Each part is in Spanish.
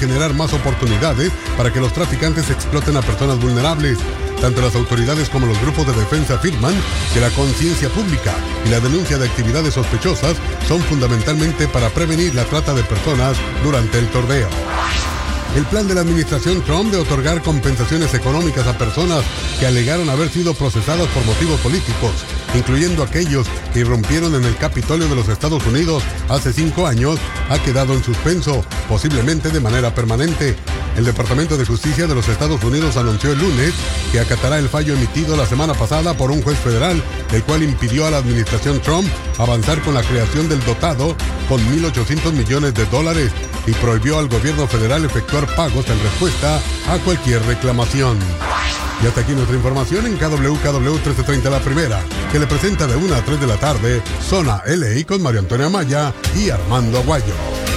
generar más oportunidades para que los traficantes exploten a personas vulnerables. Tanto las autoridades como los grupos de defensa afirman que la conciencia pública y la denuncia de actividades sospechosas son fundamentalmente para prevenir la trata de personas durante el torneo. El plan de la administración Trump de otorgar compensaciones económicas a personas que alegaron haber sido procesadas por motivos políticos, incluyendo aquellos que irrumpieron en el Capitolio de los Estados Unidos hace 5 años, ha quedado en suspenso, posiblemente de manera permanente. El Departamento de Justicia de los Estados Unidos anunció el lunes que acatará el fallo emitido la semana pasada por un juez federal, el cual impidió a la administración Trump avanzar con la creación del dotado con $1.800 millones y prohibió al gobierno federal efectuar pagos en respuesta a cualquier reclamación. Y hasta aquí nuestra información en KWKW 1330 La Primera, que le presenta de 1 a 3 de la tarde, Zona LA con Mario Antonio Amaya y Armando Aguayo.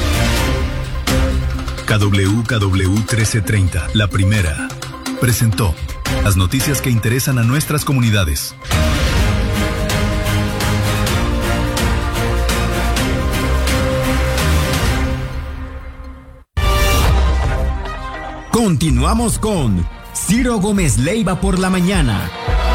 KWKW 1330 La Primera presentó las noticias que interesan a nuestras comunidades. Continuamos con Ciro Gómez Leiva por la mañana.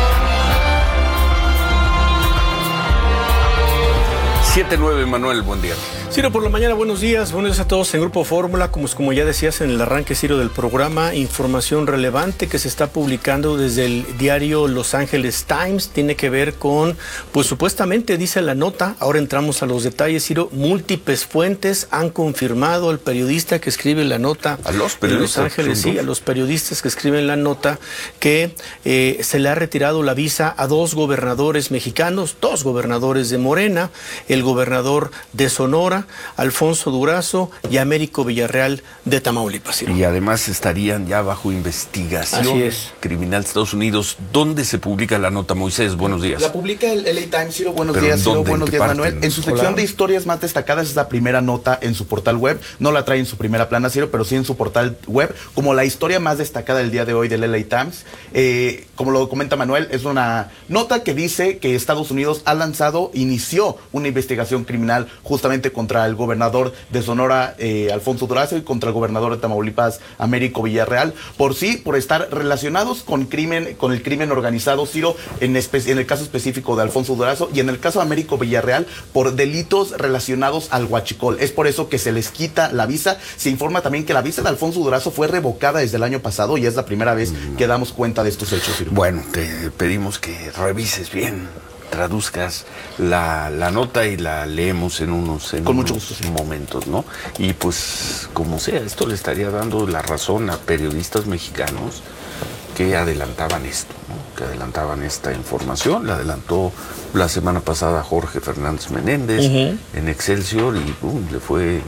7:09, Manuel, buen día. Ciro, por la mañana, buenos días a todos en Grupo Fórmula. Como ya decías en el arranque, Ciro, del programa, información relevante que se está publicando desde el diario Los Angeles Times, tiene que ver con, pues supuestamente dice la nota, ahora entramos a los detalles, Ciro, múltiples fuentes han confirmado al periodista que escribe la nota. A los periodistas. En Los Ángeles, sí, a los periodistas que escriben la nota, que se le ha retirado la visa a 2 gobernadores mexicanos, 2 gobernadores de Morena, el gobernador de Sonora, Alfonso Durazo, y Américo Villarreal de Tamaulipas. ¿Sí? Y además estarían ya bajo investigación criminal de Estados Unidos. ¿Dónde se publica la nota, Moisés? Buenos días. La publica el LA Times, Ciro. Buenos días, Ciro. Buenos días, Manuel. En su sección de historias más destacadas es la primera nota en su portal web. No la trae en su primera plana, Ciro, pero sí en su portal web, como la historia más destacada del día de hoy del LA Times. Como lo comenta Manuel, es una nota que dice que Estados Unidos inició una investigación criminal justamente contra el gobernador de Sonora, Alfonso Durazo, y contra el gobernador de Tamaulipas, Américo Villarreal, por estar relacionados con el crimen organizado, Ciro, en el caso específico de Alfonso Durazo, y en el caso de Américo Villarreal, por delitos relacionados al huachicol. Es por eso que se les quita la visa. Se informa también que la visa de Alfonso Durazo fue revocada desde el año pasado, y es la primera vez que damos cuenta de estos hechos, Ciro. Bueno, te pedimos que revises bien, traduzcas la nota y la leemos en unos momentos, ¿no? Y pues, como sea, esto le estaría dando la razón a periodistas mexicanos que adelantaban esto, ¿no? Que adelantaban esta información. La adelantó la semana pasada Jorge Fernández Menéndez en Excelsior y le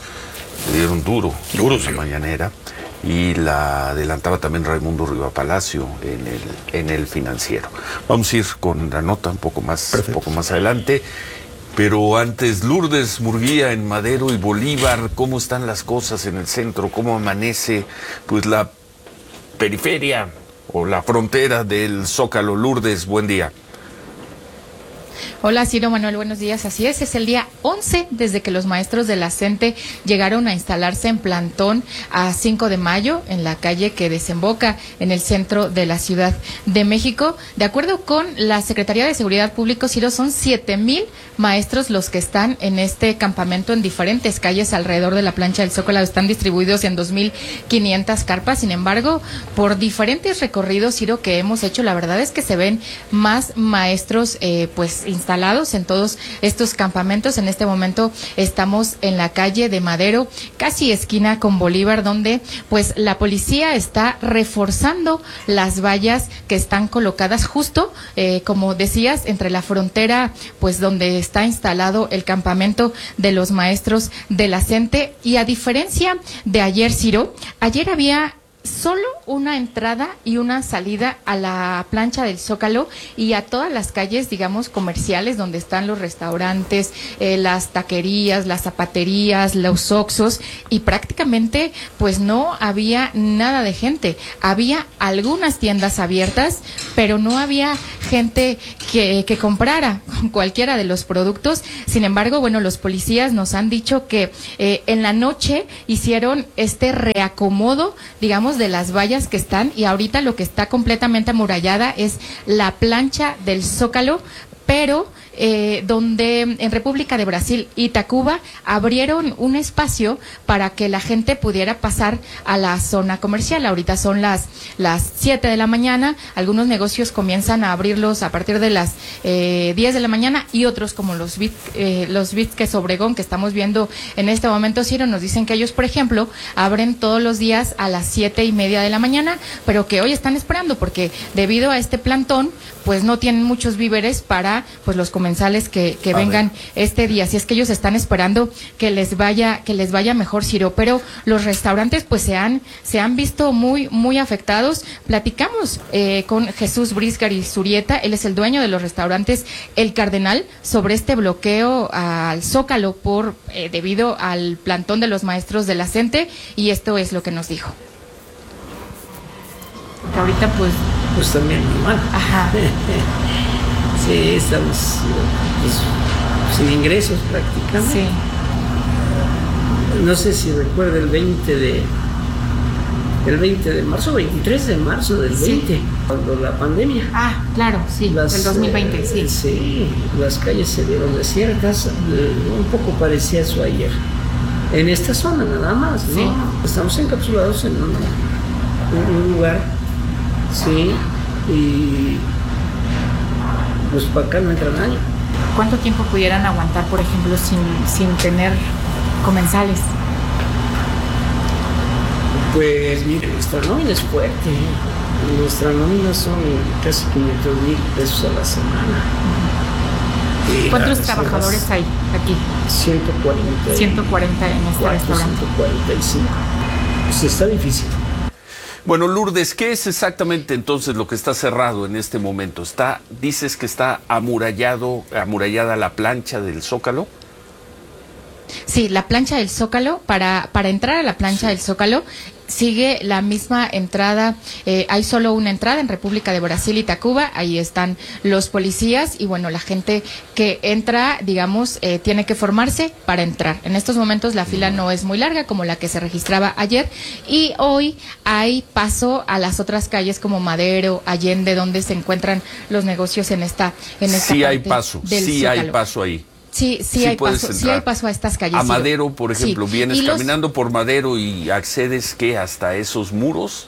dieron duro en la mañanera. Y la adelantaba también Raimundo Riva Palacio en el Financiero. Vamos a ir con la nota un poco más adelante. Pero antes, Lourdes Murguía en Madero y Bolívar, ¿cómo están las cosas en el centro? ¿Cómo amanece pues la periferia o la frontera del Zócalo? Lourdes, buen día. Hola, Ciro, Manuel, buenos días. Así es el día 11 desde que los maestros de la CENTE llegaron a instalarse en plantón a 5 de mayo en la calle que desemboca en el centro de la Ciudad de México. De acuerdo con la Secretaría de Seguridad Pública, Ciro, son 7,000 maestros los que están en este campamento en diferentes calles alrededor de la plancha del Zócalo. Están distribuidos en 2,500 carpas. Sin embargo, por diferentes recorridos, Ciro, que hemos hecho, la verdad es que se ven más maestros pues instalados en todos estos campamentos. En este momento estamos en la calle de Madero, casi esquina con Bolívar, donde pues la policía está reforzando las vallas que están colocadas justo, como decías, entre la frontera, pues donde está instalado el campamento de los maestros de la CENTE. Y a diferencia de ayer, Ciro, ayer había solo una entrada y una salida a la plancha del Zócalo y a todas las calles, digamos, comerciales, donde están los restaurantes, las taquerías, las zapaterías, los oxxos, y prácticamente pues no había nada de gente. Había algunas tiendas abiertas, pero no había gente que comprara cualquiera de los productos. Sin embargo, bueno, los policías nos han dicho que en la noche hicieron este reacomodo, digamos, de las vallas que están, y ahorita lo que está completamente amurallada es la plancha del Zócalo, pero donde en República de Brasil y Tacuba abrieron un espacio para que la gente pudiera pasar a la zona comercial. Ahorita son las 7 de la mañana, algunos negocios comienzan a abrirlos a partir de las 10 de la mañana, y otros como los Vizques Obregón, que estamos viendo en este momento, Ciro, nos dicen que ellos, por ejemplo, abren todos los días a las 7:30 de la mañana, pero que hoy están esperando porque debido a este plantón, pues no tienen muchos víveres para pues los comensales que vengan este día. Así es que ellos están esperando que les vaya mejor, Ciro. Pero los restaurantes pues se han visto muy afectados. Platicamos con Jesús Brisgari Zurieta, él es el dueño de los restaurantes El Cardenal, sobre este bloqueo al Zócalo debido al plantón de los maestros de la CENTE, y esto es lo que nos dijo. Ahorita pues también mal. Ajá. Sí, estamos sin ingresos prácticamente. Sí. No sé si recuerda el 20 de marzo, 23 de marzo del 20, cuando la pandemia. Ah, claro, sí, el 2020, sí. Sí, las calles se vieron desiertas, un poco parecía eso ayer. En esta zona nada más, ¿no? Sí. Estamos encapsulados en un lugar, sí, y pues para acá no entra nadie. ¿Cuánto tiempo pudieran aguantar, por ejemplo, sin tener comensales? Pues mire, nuestra nómina es fuerte. Nuestra nómina son casi 500,000 pesos a la semana. ¿Cuántos trabajadores hay aquí? 140. 140 en este restaurante. 145. Pues está difícil. Bueno, Lourdes, ¿qué es exactamente entonces lo que está cerrado en este momento? Dices que está amurallada la plancha del Zócalo. Sí, la plancha del Zócalo, para entrar a la plancha del Zócalo sigue la misma entrada, hay solo una entrada en República de Brasil y Tacuba, ahí están los policías, y bueno, la gente que entra, digamos, tiene que formarse para entrar. En estos momentos la fila no es muy larga como la que se registraba ayer, y hoy hay paso a las otras calles como Madero, Allende, donde se encuentran los negocios en esta sí hay paso, sí hay paso ahí. Sí hay paso a estas calles. A Madero, por ejemplo, vienes caminando por Madero y accedes, ¿qué? ¿Hasta esos muros?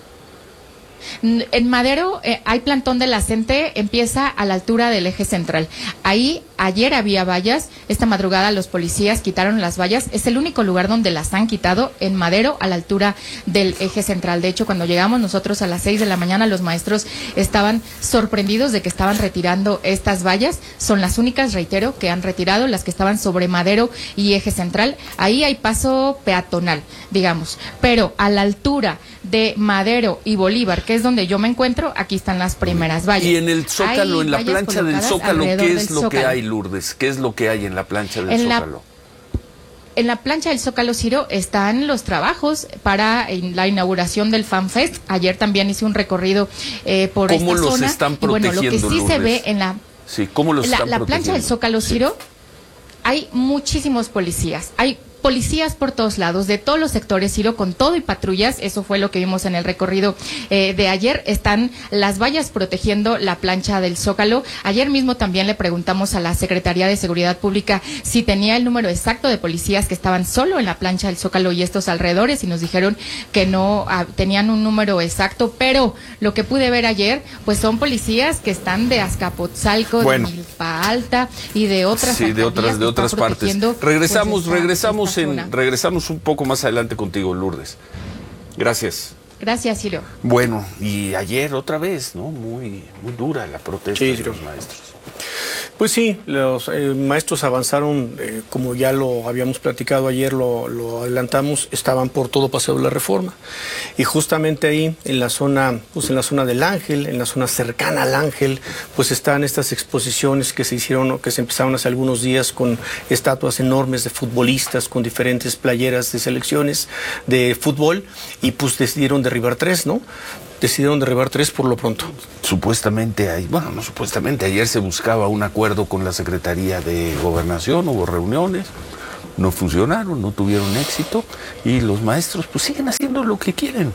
En Madero hay plantón de la CENTE, empieza a la altura del eje central. Ahí ayer había vallas, esta madrugada los policías quitaron las vallas, es el único lugar donde las han quitado, en Madero, a la altura del eje central. De hecho, cuando llegamos nosotros a las 6 de la mañana, los maestros estaban sorprendidos de que estaban retirando estas vallas. Son las únicas, reitero, que han retirado, las que estaban sobre Madero y eje central. Ahí hay paso peatonal, digamos, pero a la altura de Madero y Bolívar, que es donde yo me encuentro, aquí están las primeras vallas. Y en el Zócalo, en la plancha del Zócalo, ¿qué es lo que hay, Lourdes? ¿Qué es lo que hay en la plancha del Zócalo? En la plancha del Zócalo, Ciro, están los trabajos para la inauguración del FanFest. Ayer también hice un recorrido por esta zona. ¿Cómo los están protegiendo, y bueno, lo que sí Lourdes? Se ve en ¿cómo los están la plancha del Zócalo, Ciro, hay muchísimos policías. Hay policías por todos lados, de todos los sectores, Ciro, con todo y patrullas. Eso fue lo que vimos en el recorrido de ayer. Están las vallas protegiendo la plancha del Zócalo. Ayer mismo también le preguntamos a la Secretaría de Seguridad Pública si tenía el número exacto de policías que estaban solo en la plancha del Zócalo y estos alrededores, y nos dijeron que no tenían un número exacto, pero lo que pude ver ayer, pues son policías que están de Azcapotzalco, de Milpa Alta y de otras de otras partes. Regresamos un poco más adelante contigo, Lourdes. Gracias. Gracias, Ciro. Bueno, y ayer otra vez, ¿no? Muy dura la protesta de los maestros. Pues sí, los maestros avanzaron, como ya lo habíamos platicado ayer, lo adelantamos, estaban por todo Paseo de la Reforma. Y justamente ahí, en la zona del Ángel, en la zona cercana al Ángel, pues están estas exposiciones que se hicieron, que se empezaron hace algunos días, con estatuas enormes de futbolistas, con diferentes playeras de selecciones de fútbol, y pues decidieron derribar 3, ¿no? decidieron derribar 3 por lo pronto. Supuestamente, ayer se buscaba un acuerdo con la Secretaría de Gobernación, hubo reuniones, no funcionaron, no tuvieron éxito, y los maestros pues siguen haciendo lo que quieren.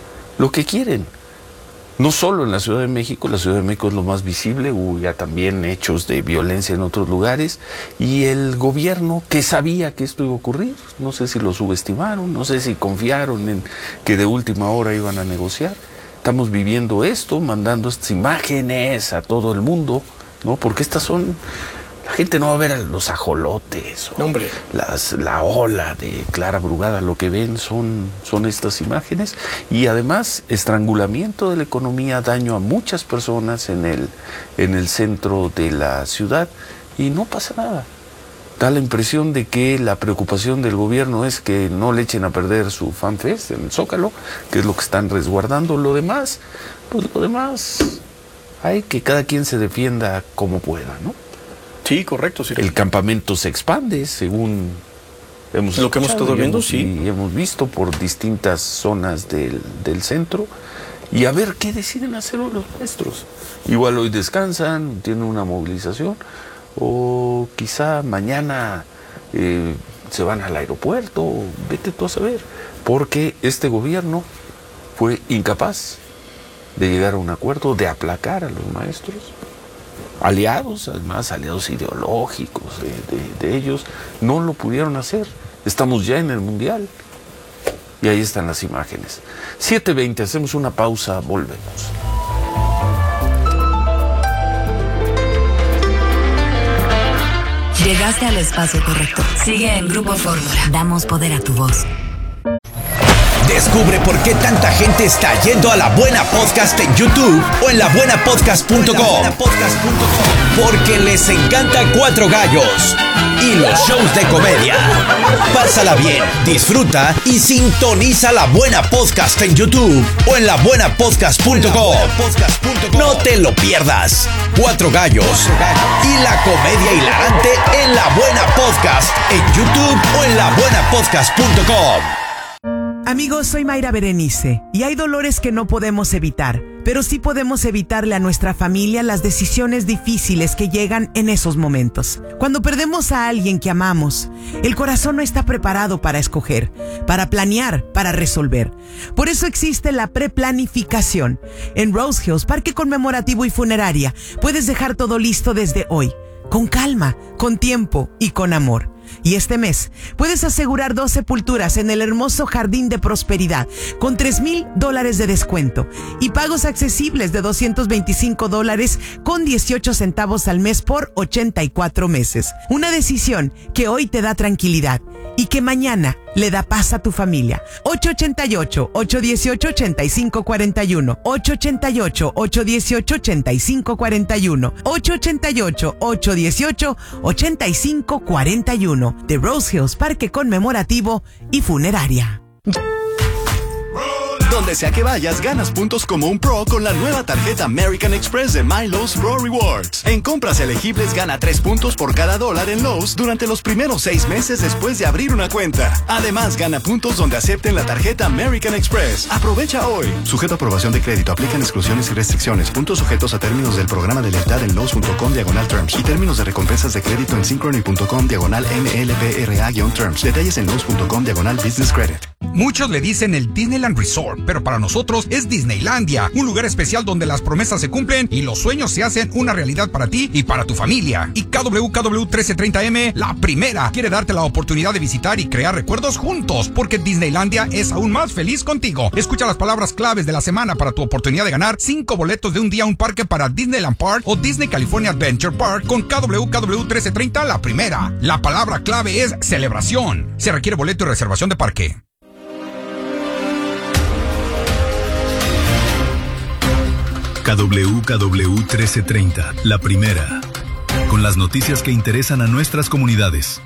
No solo en la Ciudad de México es lo más visible, hubo ya también hechos de violencia en otros lugares, y el gobierno que sabía que esto iba a ocurrir, no sé si lo subestimaron, no sé si confiaron en que de última hora iban a negociar. Estamos viviendo esto, mandando estas imágenes a todo el mundo, ¿no? Porque estas son... La gente no va a ver a los ajolotes o la ola de Clara Brugada, lo que ven son estas imágenes, y además estrangulamiento de la economía, daño a muchas personas en el centro de la ciudad, y no pasa nada. Da la impresión de que la preocupación del gobierno es que no le echen a perder su FanFest en el Zócalo, que es lo que están resguardando. Lo demás, hay que cada quien se defienda como pueda, ¿no? Sí, correcto. Sí. El campamento se expande, según hemos lo que hemos estado viendo, sí. Y hemos visto por distintas zonas del centro. Y a ver qué deciden hacer hoy los maestros. Igual hoy descansan, tienen una movilización, o quizá mañana se van al aeropuerto, vete tú a saber. Porque este gobierno fue incapaz de llegar a un acuerdo, de aplacar a los maestros. Aliados, además aliados ideológicos de ellos, no lo pudieron hacer. Estamos ya en el Mundial y ahí están las imágenes. 7:20, hacemos una pausa, volvemos. Llegaste al espacio correcto. Sigue en Grupo Fórmula. Damos poder a tu voz. Descubre por qué tanta gente está yendo a La Buena Podcast en YouTube o en labuenapodcast.com. Porque les encanta Cuatro Gallos y los shows de comedia. Pásala bien, disfruta y sintoniza La Buena Podcast en YouTube o en labuenapodcast.com. No te lo pierdas. Cuatro Gallos y la comedia hilarante en La Buena Podcast en YouTube o en labuenapodcast.com. Amigos, soy Mayra Berenice y hay dolores que no podemos evitar, pero sí podemos evitarle a nuestra familia las decisiones difíciles que llegan en esos momentos. Cuando perdemos a alguien que amamos, el corazón no está preparado para escoger, para planear, para resolver. Por eso existe la preplanificación. En Rose Hills, Parque Conmemorativo y Funeraria, puedes dejar todo listo desde hoy, con calma, con tiempo y con amor. Y este mes puedes asegurar 2 sepulturas en el hermoso Jardín de Prosperidad con $3,000 de descuento y pagos accesibles de $225 con 18 centavos al mes por 84 meses. Una decisión que hoy te da tranquilidad y que mañana le da paz a tu familia. 888-818-8541. 888-818-8541. 888-818-8541. De Rose Hills, Parque Conmemorativo y Funeraria. Donde sea que vayas, ganas puntos como un pro con la nueva tarjeta American Express de MyLowe's Pro Rewards. En compras elegibles, gana 3 puntos por cada $1 en Lowe's durante los primeros 6 meses después de abrir una cuenta. Además, gana puntos donde acepten la tarjeta American Express. Aprovecha hoy. Sujeto a aprobación de crédito. Aplican exclusiones y restricciones. Puntos sujetos a términos del programa de lealtad en Lowe's.com/terms y términos de recompensas de crédito en Synchrony.com/MLPRA-terms. Detalles en Lowe's.com/business credit. Muchos le dicen el Disneyland Resort, pero para nosotros es Disneylandia, un lugar especial donde las promesas se cumplen y los sueños se hacen una realidad para ti y para tu familia. Y KWKW 1330M, la primera, quiere darte la oportunidad de visitar y crear recuerdos juntos, porque Disneylandia es aún más feliz contigo. Escucha las palabras claves de la semana para tu oportunidad de ganar 5 boletos de un día a un parque para Disneyland Park o Disney California Adventure Park con KWKW 1330, la primera. La palabra clave es celebración. Se requiere boleto y reservación de parque. KWKW 1330, la primera, con las noticias que interesan a nuestras comunidades.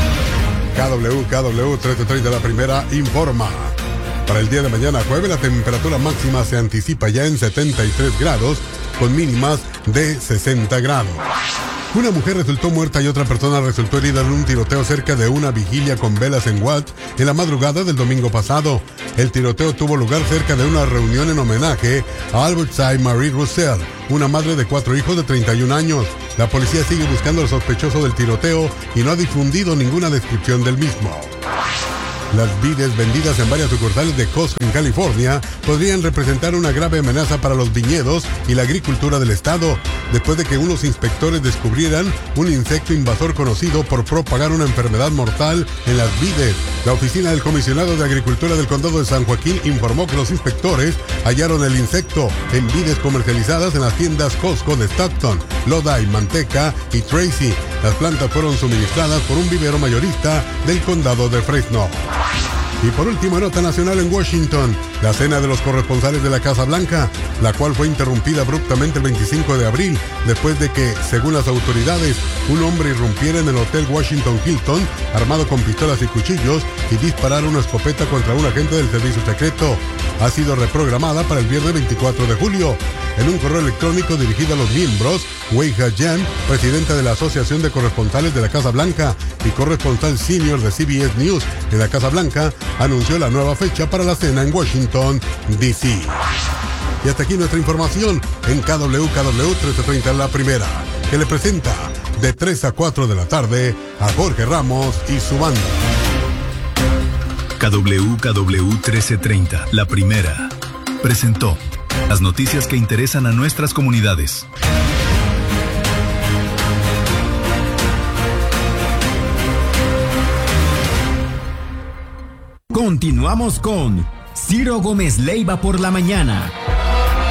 KWKW 1330, la primera, informa. Para el día de mañana jueves, la temperatura máxima se anticipa ya en 73 grados, con mínimas de 60 grados. Una mujer resultó muerta y otra persona resultó herida en un tiroteo cerca de una vigilia con velas en Watt en la madrugada del domingo pasado. El tiroteo tuvo lugar cerca de una reunión en homenaje a Albertine Marie Russell, una madre de 4 hijos de 31 años. La policía sigue buscando al sospechoso del tiroteo y no ha difundido ninguna descripción del mismo. Las vides vendidas en varias sucursales de Costco en California podrían representar una grave amenaza para los viñedos y la agricultura del estado, después de que unos inspectores descubrieran un insecto invasor conocido por propagar una enfermedad mortal en las vides. La oficina del comisionado de Agricultura del condado de San Joaquín informó que los inspectores hallaron el insecto en vides comercializadas en las tiendas Costco de Stockton, Lodi, Manteca y Tracy. Las plantas fueron suministradas por un vivero mayorista del condado de Fresno. Y por último, nota nacional en Washington, la cena de los corresponsales de la Casa Blanca, la cual fue interrumpida abruptamente el 25 de abril, después de que, según las autoridades, un hombre irrumpiera en el Hotel Washington Hilton, armado con pistolas y cuchillos, y disparara una escopeta contra un agente del servicio secreto. Ha sido reprogramada para el viernes 24 de julio. En un correo electrónico dirigido a los miembros, Wei Ha-Jan, presidenta de la Asociación de Corresponsales de la Casa Blanca y corresponsal senior de CBS News en la Casa Blanca, anunció la nueva fecha para la cena en Washington, D.C. Y hasta aquí nuestra información en KWKW 1330 La Primera, que le presenta de 3 a 4 de la tarde a Jorge Ramos y su banda. KWKW 1330 La Primera presentó las noticias que interesan a nuestras comunidades. Continuamos con Ciro Gómez Leiva por la mañana.